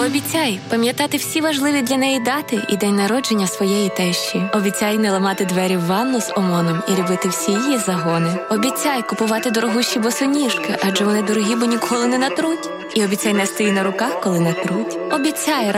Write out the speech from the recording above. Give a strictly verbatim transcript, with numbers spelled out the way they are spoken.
Обіцяй пам'ятати всі важливі для неї дати і день народження своєї тещі. Обіцяй не ламати двері в ванну з ОМОНом і любити всі її загони. Обіцяй купувати дорогущі босоніжки, адже вони дорогі, бо ніколи не натруть. І обіцяй нести її на руках, коли натруть. Обіцяй